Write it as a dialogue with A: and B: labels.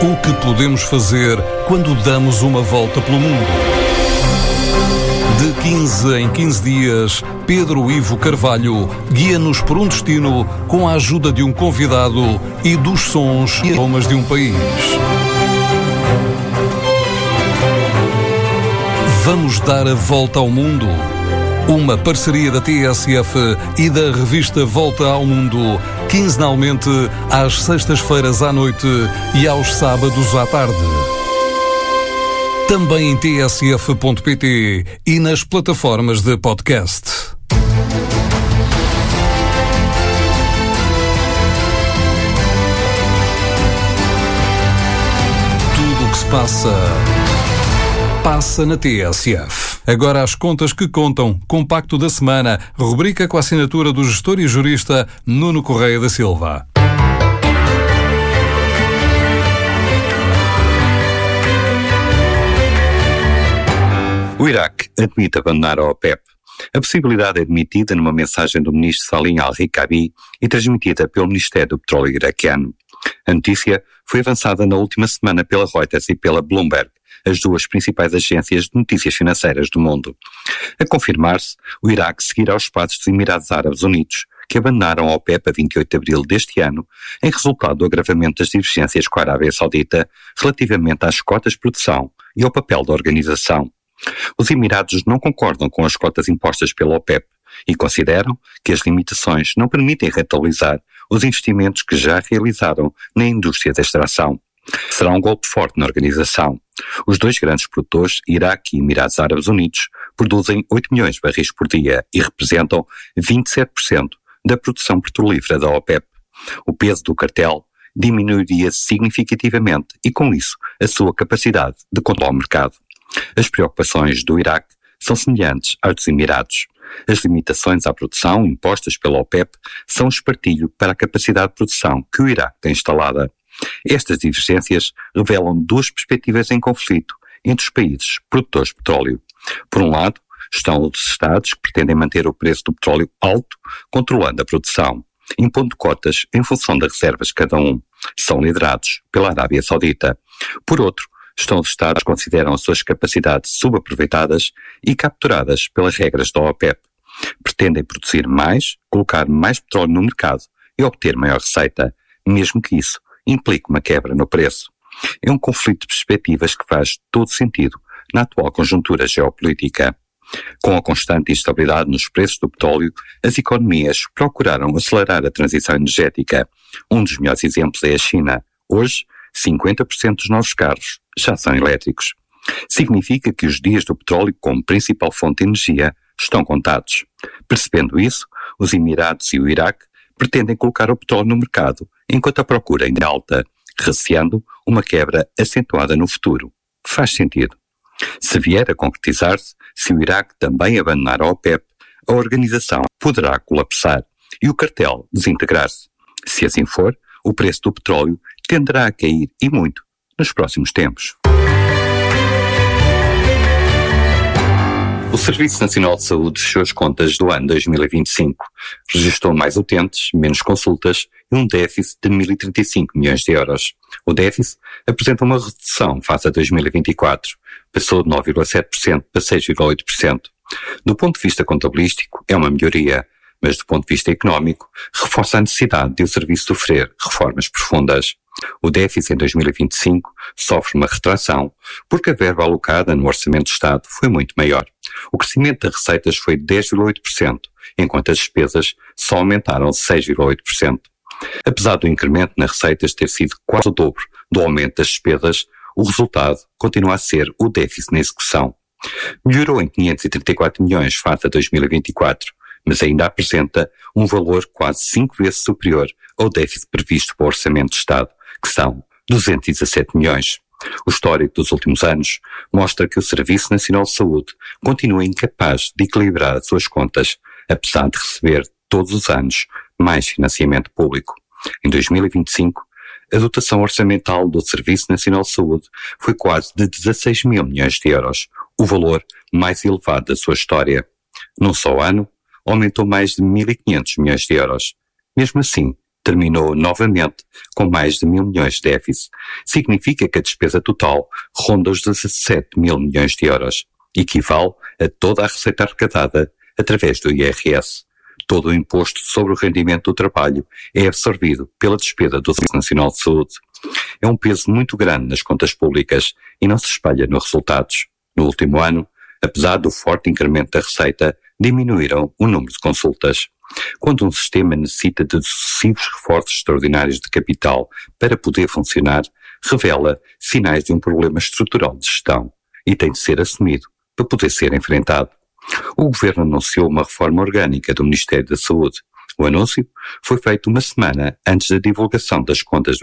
A: O que podemos fazer quando damos uma volta pelo mundo? De 15 em 15 dias, Pedro Ivo Carvalho guia-nos por um destino com a ajuda de um convidado e dos sons e aromas de um país. Vamos dar a volta ao mundo. Uma parceria da TSF e da revista Volta ao Mundo, quinzenalmente às sextas-feiras à noite e aos sábados à tarde. Também em tsf.pt e nas plataformas de podcast. Tudo o que se passa na TSF. Agora as contas que contam, compacto da semana, rubrica com a assinatura do gestor e jurista Nuno Correia da Silva.
B: O Iraque admite abandonar a OPEP. A possibilidade é admitida numa mensagem do ministro Salim al-Rikabi e transmitida pelo Ministério do Petróleo iraquiano. A notícia foi avançada na última semana pela Reuters e pela Bloomberg, as duas principais agências de notícias financeiras do mundo. A confirmar-se, o Iraque seguirá aos passos dos Emirados Árabes Unidos, que abandonaram a OPEP a 28 de abril deste ano, em resultado do agravamento das divergências com a Arábia Saudita relativamente às cotas de produção e ao papel da organização. Os Emirados não concordam com as cotas impostas pela OPEP e consideram que as limitações não permitem rentabilizar os investimentos que já realizaram na indústria da extração. Será um golpe forte na organização. Os dois grandes produtores, Iraque e Emirados Árabes Unidos, produzem 8 milhões de barris por dia e representam 27% da produção petrolífera da OPEP. O peso do cartel diminuiria significativamente e, com isso, a sua capacidade de controlar o mercado. As preocupações do Iraque são semelhantes às dos Emirados. As limitações à produção impostas pela OPEP são um espartilho para a capacidade de produção que o Iraque tem instalada. Estas divergências revelam duas perspectivas em conflito entre os países produtores de petróleo. Por um lado, estão os Estados que pretendem manter o preço do petróleo alto, controlando a produção, impondo cotas em função das reservas de cada um. São liderados pela Arábia Saudita. Por outro, estão os Estados que consideram as suas capacidades subaproveitadas e capturadas pelas regras da OPEP. Pretendem produzir mais, colocar mais petróleo no mercado e obter maior receita, mesmo que isso implica uma quebra no preço. É um conflito de perspectivas que faz todo sentido na atual conjuntura geopolítica. Com a constante instabilidade nos preços do petróleo, as economias procuraram acelerar a transição energética. Um dos melhores exemplos é a China. Hoje, 50% dos novos carros já são elétricos. Significa que os dias do petróleo como principal fonte de energia estão contados. Percebendo isso, os Emirados e o Iraque pretendem colocar o petróleo no mercado enquanto a procura ainda é alta, receando uma quebra acentuada no futuro. Faz sentido. Se vier a concretizar-se, se o Iraque também abandonar a OPEP, a organização poderá colapsar e o cartel desintegrar-se. Se assim for, o preço do petróleo tenderá a cair e muito nos próximos tempos. O Serviço Nacional de Saúde fechou as contas do ano 2025. Registrou mais utentes, menos consultas e um déficit de 1.035 milhões de euros. O déficit apresenta uma redução face a 2024. Passou de 9,7% para 6,8%. Do ponto de vista contabilístico, é uma melhoria, mas do ponto de vista económico, reforça a necessidade de o serviço sofrer reformas profundas. O déficit em 2025 sofre uma retração, porque a verba alocada no Orçamento do Estado foi muito maior. O crescimento das receitas foi de 10,8%, enquanto as despesas só aumentaram 6,8%. Apesar do incremento nas receitas ter sido quase o dobro do aumento das despesas, o resultado continua a ser o déficit na execução. Melhorou em 534 milhões face a 2024, mas ainda apresenta um valor quase 5 vezes superior ao déficit previsto para o Orçamento do Estado, que são 217 milhões. O histórico dos últimos anos mostra que o Serviço Nacional de Saúde continua incapaz de equilibrar as suas contas, apesar de receber todos os anos mais financiamento público. Em 2025, a dotação orçamental do Serviço Nacional de Saúde foi quase de 16 mil milhões de euros, o valor mais elevado da sua história. Num só ano, aumentou mais de 1.500 milhões de euros. Mesmo assim, terminou novamente com mais de 1.000 milhões de déficit. Significa que a despesa total ronda os 17 mil milhões de euros. Equivale a toda a receita arrecadada através do IRS. Todo o imposto sobre o rendimento do trabalho é absorvido pela despesa do Serviço Nacional de Saúde. É um peso muito grande nas contas públicas e não se espalha nos resultados. No último ano, apesar do forte incremento da receita, diminuíram o número de consultas. Quando um sistema necessita de sucessivos reforços extraordinários de capital para poder funcionar, revela sinais de um problema estrutural de gestão e tem de ser assumido para poder ser enfrentado. O Governo anunciou uma reforma orgânica do Ministério da Saúde. O anúncio foi feito uma semana antes da divulgação das contas do